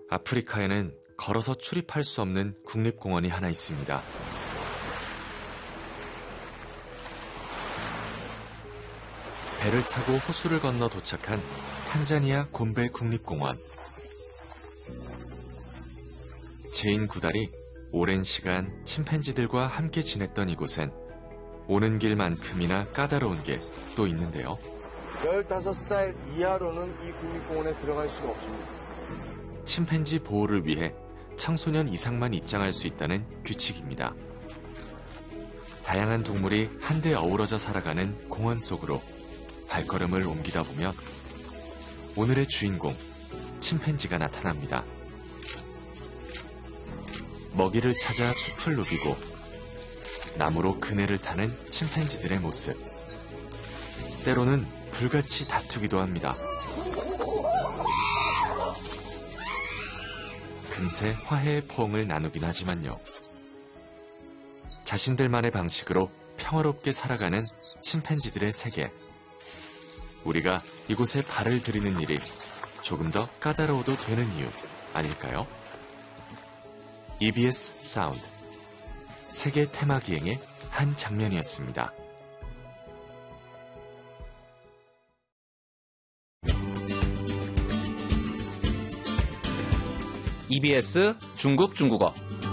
아프리카에는 걸어서 출입할 수 없는 국립공원이 하나 있습니다. 배를 타고 호수를 건너 도착한 탄자니아 곰베 국립공원. 제인 구달이 오랜 시간 침팬지들과 함께 지냈던 이곳엔 오는 길만큼이나 까다로운 게 또 있는데요. 15살 이하로는 이 국립공원에 들어갈 수가 없습니다. 침팬지 보호를 위해 청소년 이상만 입장할 수 있다는 규칙입니다. 다양한 동물이 한데 어우러져 살아가는 공원 속으로 발걸음을 옮기다 보면 오늘의 주인공, 침팬지가 나타납니다. 먹이를 찾아 숲을 누비고 나무로 그네를 타는 침팬지들의 모습. 때로는 불같이 다투기도 합니다. 금세 화해의 포옹을 나누긴 하지만요. 자신들만의 방식으로 평화롭게 살아가는 침팬지들의 세계. 우리가 이곳에 발을 들이는 일이 조금 더 까다로워도 되는 이유 아닐까요? EBS 사운드 세계 테마 기행의 한 장면이었습니다. EBS 중국 중국어.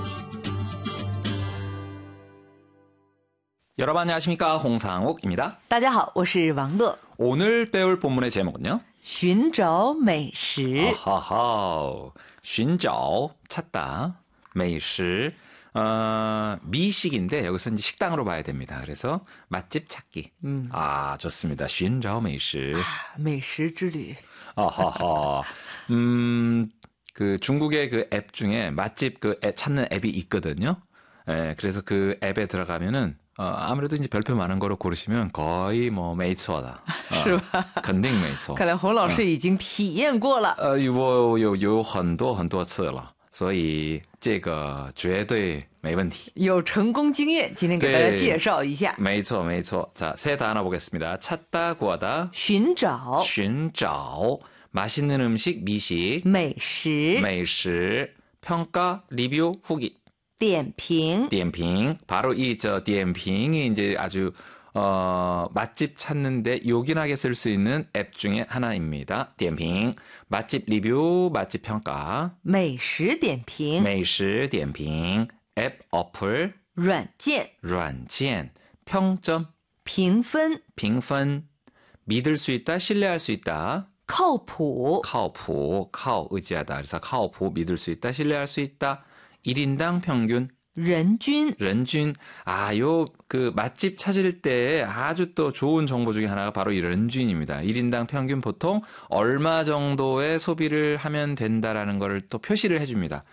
여러분 안녕하십니까? 홍상욱입니다. 大家好，我是王乐。 오늘 배울 본문의 제목은요? 寻找美食。 아하하. 寻找 찾다. 美食 미식인데 여기서 이제 식당으로 봐야 됩니다. 그래서 맛집 찾기. 아, 좋습니다. 寻找美食. 美食之旅。 아하하. 그 중국의 그 앱 중에 맛집 그 찾는 앱이 있거든요. 예, 그래서 그 앱에 들어가면은 아무래도 이제 별표 많은 거로 고르시면 거의 뭐没错的， 是吧？ 肯定没错。 看来洪老师已经体验过了。 我有很多次了，所以这个绝对没问题。 有成功经验，今天给大家介绍一下。 没错。자, 새 단어 보겠습니다. 찾다, 구하다. 寻找。 寻找. 맛있는 음식, 미식. 美食。 美食. 평가, 리뷰, 후기. 点评. 点评. 바로 이点评이 이제 아주 맛집 찾는데 요긴하게 쓸 수 있는 앱 중에 하나입니다. 点评. 맛집 리뷰, 맛집 평가. 美食点评. 美食点评. 앱 어플. 软件. 软件. 평점. 评分. 评分. 믿을 수 있다, 신뢰할 수 있다. 靠谱. 靠谱, 靠 의지하다. 그래서 靠谱, 믿을 수 있다, 신뢰할 수 있다. 1인당 평균. 人均. 人均. 아, 그 맛집 찾을 때 아주 또 좋은 정보 중에 하나가 바로 이 런쥔입니다. 1인당 평균 보통 얼마 정도의 소비를 하면 된다라는 거를 또 표시를 해줍니다.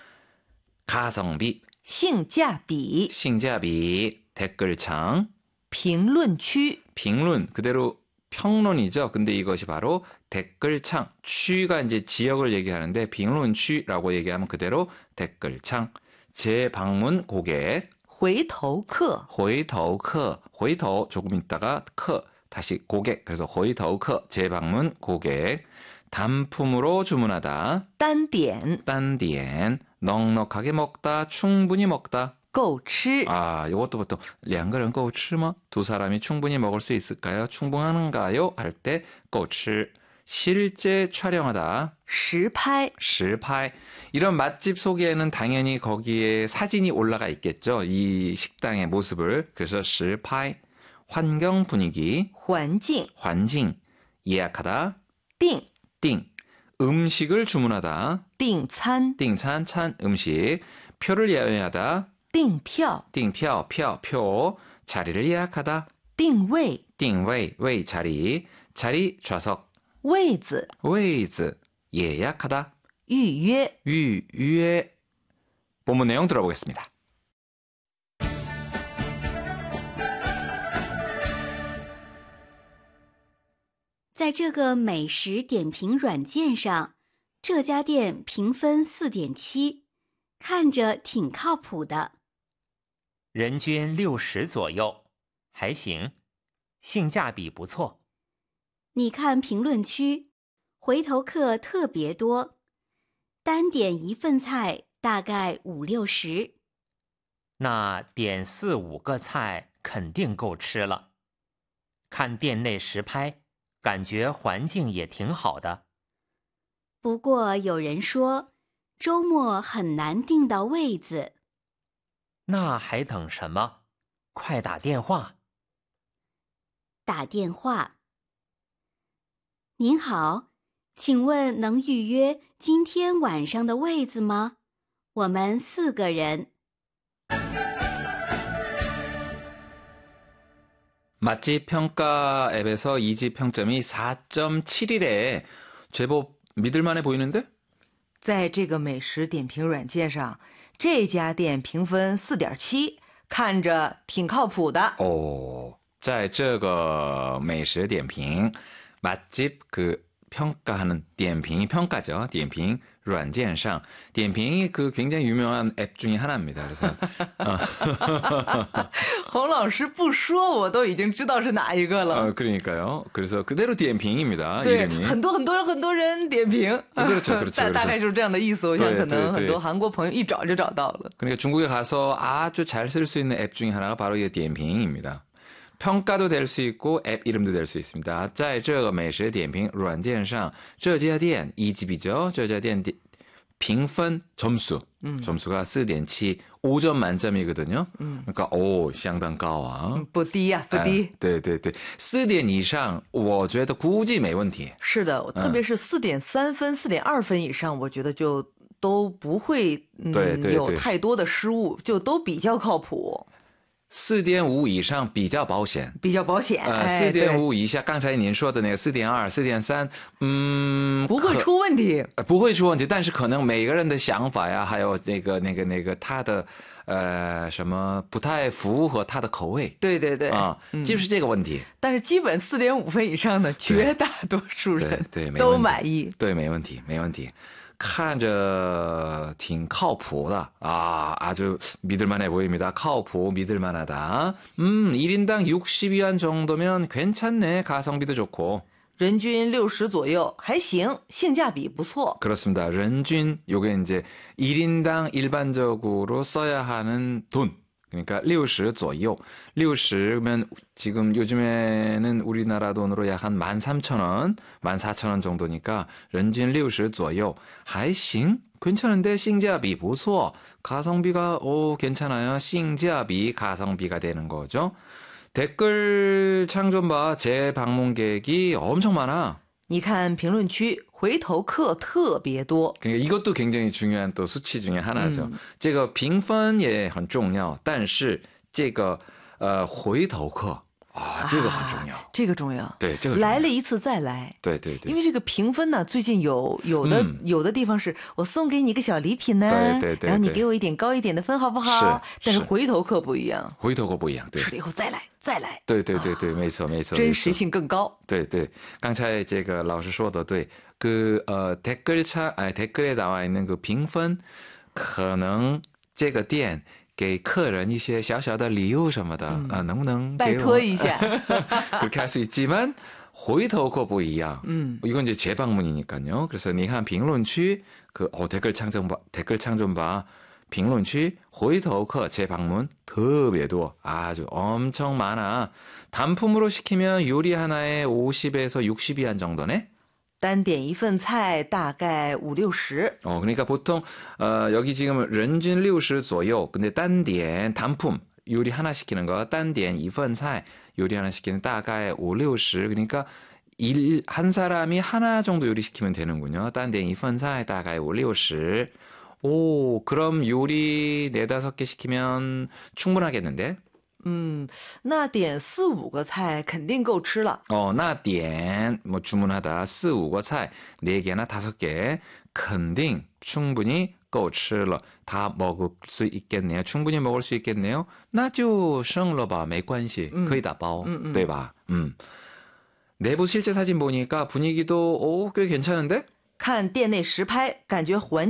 가성비. 性价比. 性价比. 댓글창. 评论区. 评论. 그대로 평론이죠. 근데 이것이 바로 댓글창. 취가 이제 지역을 얘기하는데评论区라고 얘기하면 그대로 댓글창. 재방문 고객. 回头客. 回头客. 回头 조금 있다가 客 다시 고객. 그래서 回头客 재방문 고객. 단품으로 주문하다. 单点. 单点. 넉넉하게 먹다. 충분히 먹다. 够吃. 아, 이것도 보통 两个人够吃吗? 두 사람이 충분히 먹을 수 있을까요? 충분한가요? 할 때 够吃. 실제 촬영하다. 实拍. 实拍. 이런 맛집 소개에는 당연히 거기에 사진이 올라가 있겠죠. 이 식당의 모습을. 그래서 实拍. 환경 분위기. 环境. 环境. 예약하다. 订. 订. 음식을 주문하다. 订餐. 订餐, 찬, 음식. 표를 예약하다. 订票. 订票, 표. 자리를 예약하다. 定位. 定位, 웨이, 자리, 좌석. 位子. 位子, 예약하다. 预约. 预约. 본문 내용 들어보겠습니다. 在这个美食点评软件上，这家店评分4.7，看着挺靠谱的。 人均60左右，还行，性价比不错。 你看评论区，回头客特别多， 单点一份菜大概50-60。 那点4-5个菜肯定够吃了。看店内实拍，感觉环境也挺好的。 不过有人说，周末很难订到位子。 那还等什么？快打电话！ 打电话。您好，请问能预约今天晚上的位子吗？我们4个人。 맛집 평가 앱에서 이 집 평점이 4.7이래. 제법 믿을만해 보이는데? 在这个美食点评软件上，这家店评分4.7，看着挺靠谱的。 在这个美食点评 맛집 그 평가하는 点评 평가죠. 点评软件上 点评 그 굉장히 유명한 앱 중에 하나입니다. 그래서 洪老师不说，我都已经知道是哪一个了。 그러니까요. 그래서 그대로 点评입니다. 对， 이름이. 很多人点评。 그렇죠, 그렇죠. 大概就是这样的意思。我想可能很多对。 韩国朋友一找就找到了。 그러니까 중국에 가서 아주 잘 쓸 수 있는 앱 중에 하나가 바로 이 点评입니다. 평가도 될 수 있고 앱 이름도 될 수 있습니다. 在这个美食点评软件上这家店이 집이죠. 这家店评分 점수. 점수가 4.7, 5점 만점이거든요. 그러니까相当高啊。 不低呀，不低。 对对对，4点以上，我觉得估计没问题。 是的，特别是4.3分、4.2分以上，我觉得就都不会有太多的失误，就都比较靠谱。 4.5以上比较保险， 比较保险。 4.5以下，刚才您说的那个4.2、4.3， 不会出问题， 不会出问题。但是可能每个人的想法呀，还有那个他的什么不太符合他的口味。 对对对啊，就是这个问题。 但是基本4.5分以上的，绝大多数人都满意。 对，没问题，没问题。 看着挺靠谱的아, 아주 믿을만해 보입니다. 靠谱 믿을만하다. 1인당 60위안 정도면 괜찮네. 가성비도 좋고. 人均60左右还行，性价比不错. 그렇습니다. 人均 요게 이제 1인당 일반적으로 써야 하는 돈. 그러니까 60左右. 60면 지금 요즘에는 우리나라 돈으로 약 한 13,000원, 14,000원 정도니까 人均60左右. 还行. 괜찮은데 性价比不错. 가성비가 괜찮아요. 性价比 가성비가 되는 거죠. 댓글 창 좀 봐. 재방문객이 엄청 많아. 你看评论区回头客特别多. 그러니까 이것도 굉장히 중요한 또 수치 중에 하나죠. 这个评分也很重要，但是这个回头客这个很重要， 这个重要。 对，这个来了一次再来。 对对对。 因为这个评分呢，最近有的地方是我送给你一个小礼品呢， 对， 然后你给我一点高一点的分，好不好？但是回头客不一样， 回头客不一样，对， 吃了以后再来。 对，没错， 真实性更高。 对，刚才这个老师说的对，그 댓글에 나와 있는 그评分，可能这个店给客人一些小小的礼物什么的能不能拜托一下？ 그렇게 할 수 있지만 回头客不一样. 이건 이제 재방문이니까요. 그래서 你看评论区 그 댓글 창 좀 봐. 评论区 回头客 재방문 特别多. 아주 엄청 많아. 단품으로 시키면 요리 하나에 50에서 60위안 정도네. 单点一份菜大概50-60. 그러니까 보통 여기 지금 人均60左右. 근데 单点 단품 요리 하나 시키는 거 单点一份菜 요리 하나 시키는 다가에 50-60. 그러니까 한 사람이 하나 정도 요리 시키면 되는군요. 单点一份菜 다가에 50-60. 오, 그럼 요리 4-5개 시키면 충분하겠는데? 那点4-5个菜肯定够吃了. 那点 뭐 주문하다 4-5个菜 4개나 5개 肯定 충분히 够吃了. 다 먹을 수 있겠네요. 충분히 먹을 수 있겠네요. 那就省了吧,没关系. 可以打包, 对吧? 내부 실제 사진 보니까 분위기도 꽤 괜찮은데? 看店内实拍，感觉环